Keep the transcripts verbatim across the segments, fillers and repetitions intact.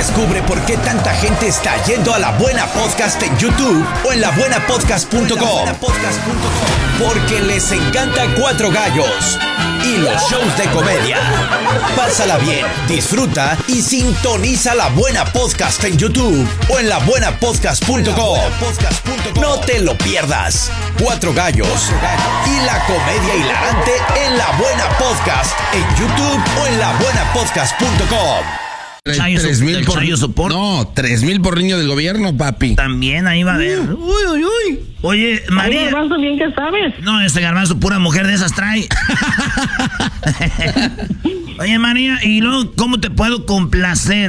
Descubre por qué tanta gente está yendo a La Buena Podcast en YouTube o en la buena podcast punto com. Porque les encanta Cuatro Gallos y los shows de comedia. Pásala bien, disfruta y sintoniza La Buena Podcast en YouTube o en la buena podcast punto com. No te lo pierdas. Cuatro Gallos y la comedia hilarante en La Buena Podcast en YouTube o en la buena podcast punto com. Tres mil por no, tres mil por niño del gobierno, papi. También ahí va a haber. Uy, uy, uy. Oye, María. Oye, Garbanzo, bien que sabes. No, este Garbanzo, pura mujer de esas trae. Oye, María, y luego, ¿cómo te puedo complacer?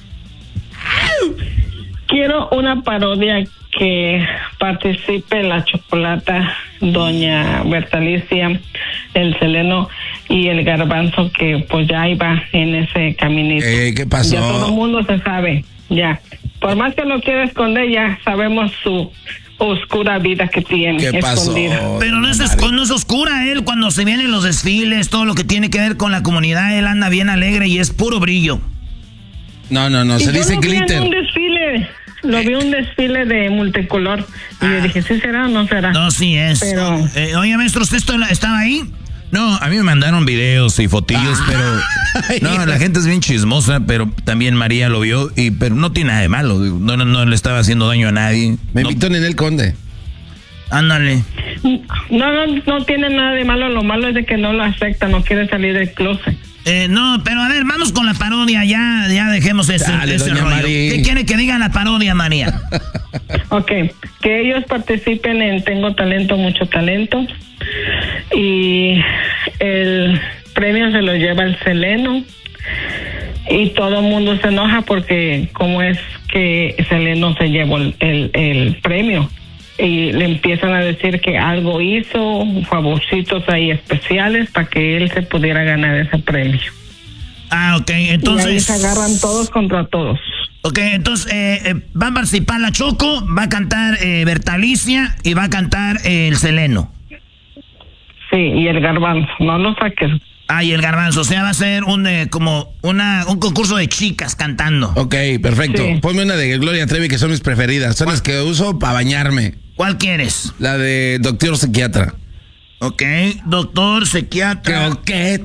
Quiero una parodia que participe la Chocolata, Doña Bertalicia, el Seleno y el Garbanzo, que pues ya iba en ese caminito. Eh, ¿Qué pasó? Ya todo el mundo se sabe, ya. Por más que lo quiera esconder, ya sabemos su oscura vida que tiene. ¿Qué pasó? Escondida. Pero no es, no es oscura él, cuando se vienen los desfiles, todo lo que tiene que ver con la comunidad, él anda bien alegre y es puro brillo. No, no, no, se dice glitter. Un desfile. Lo vi un desfile de multicolor y ah. le dije, ¿sí será o no será? No, sí es. Pero... Eh, oye, maestro, ¿usted estaba ahí? No, a mí me mandaron videos y fotillos, ah. pero... No, la gente es bien chismosa, pero también María lo vio, y pero no tiene nada de malo. No, no, no le estaba haciendo daño a nadie. Me no. invitó Ninel Conde. Ándale. No, no, no tiene nada de malo. Lo malo es de que no lo acepta, no quiere salir del closet. Eh, no, pero a ver, vamos con la parodia, ya, ya dejemos ese, Dale, ese rollo. María. ¿Qué quiere que diga la parodia, María? Ok, que ellos participen en Tengo Talento, Mucho Talento, y el premio se lo lleva el Seleno, y todo el mundo se enoja porque como es que Seleno se llevó el, el, el premio. Y le empiezan a decir que algo hizo, favorcitos ahí especiales para que él se pudiera ganar ese premio. Ah, ok, entonces... Y ahí se agarran todos contra todos. Ok, entonces eh, eh, va a participar la Choco, va a cantar eh, Bertalicia y va a cantar eh, el Seleno. Sí, y el Garbanzo, no lo saques. Ah, y el Garbanzo, o sea, va a ser un eh, como una un concurso de chicas cantando. Ok, perfecto. Sí. Ponme una de Gloria Trevi, que son mis preferidas. Son las que uso para bañarme. ¿Cuál quieres? La de Doctor Psiquiatra. Ok, Doctor Psiquiatra. Creo que...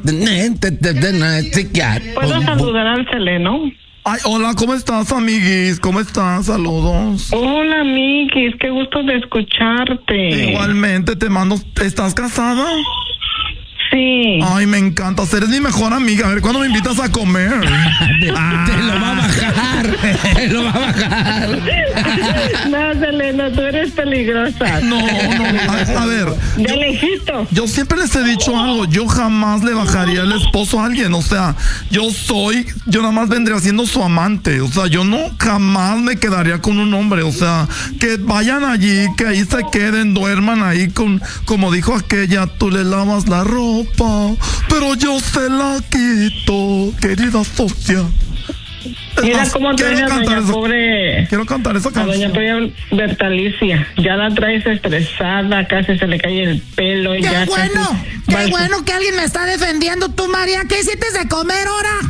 ¿Puedo saludar al Seleno? Ay, hola, ¿cómo estás, amiguis? ¿Cómo estás? Saludos. Hola, amiguis, qué gusto de escucharte. Igualmente, te mando... ¿Estás casada? Sí. Ay, me encantas, eres mi mejor amiga. A ver, ¿cuándo me invitas a comer? ah, te lo va a bajar. Te lo va a bajar. No, Selena, tú eres peligrosa. No, no. A, a ver. De yo, lejito. Yo siempre les he dicho algo. Yo jamás le bajaría el esposo a alguien. O sea, yo soy... Yo nada más vendría siendo su amante. O sea, yo no jamás me quedaría con un hombre. O sea, que vayan allí, que ahí se queden, duerman ahí con... Como dijo aquella, tú le lavas la ropa, pero yo se la quito, querida socia. Mira más, cómo trae a doña esa, pobre... Quiero cantar esa a canción. doña Bertalicia. Ya la traes estresada, casi se le cae el pelo. ¡Qué ya bueno! Casi... ¡Qué bueno que alguien me está defendiendo! Tú, María, ¿qué hiciste de comer ahora?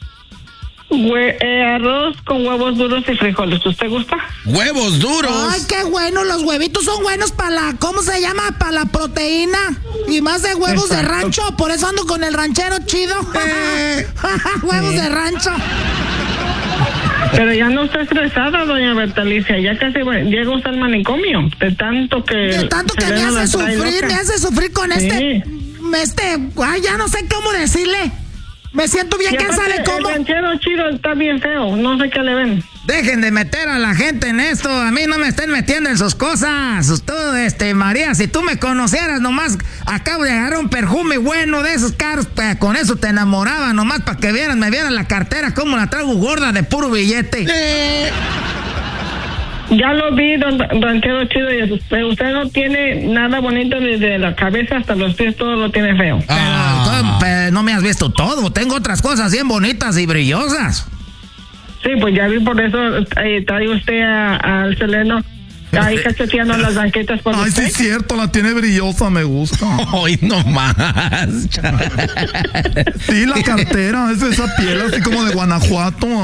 Hue eh, arroz con huevos duros y frijoles. ¿Usted gusta? ¡Huevos duros! ¡Ay, qué bueno! Los huevitos son buenos para la... ¿Cómo se llama? Para la proteína. Y más de huevos Exacto. de rancho. Por eso ando con el ranchero chido. Eh. Huevos eh. de rancho. Pero ya no está estresada, doña Bertalicia. Ya casi llega usted al manicomio. De tanto que... De tanto que me hace sufrir, loca. me hace sufrir con sí. este... Este... Ay, ya no sé cómo decirle. Me siento bien cansada de cómo... El ranchero chido está bien feo, no sé qué le ven. Dejen de meter a la gente en esto, a mí no me estén metiendo en sus cosas. Tú, este, María, si tú me conocieras, nomás acabo de agarrar un perfume bueno de esos caros, pues, con eso te enamoraba, nomás para que vieran, me vieran la cartera, como la traigo gorda de puro billete. Eh. Ya lo vi, don ranchero chido, y usted, usted no tiene nada bonito desde la cabeza hasta los pies, todo lo tiene feo. Ah. Pero, pero no me has visto todo, tengo otras cosas bien bonitas y brillosas. Sí, pues ya vi, por eso eh, trae usted al Seleno ahí cacheteando las banquetas por Ay, usted. sí es cierto, la tiene brillosa, me gusta. Ay, no más. Sí, la cartera, es esa piel así como de Guanajuato.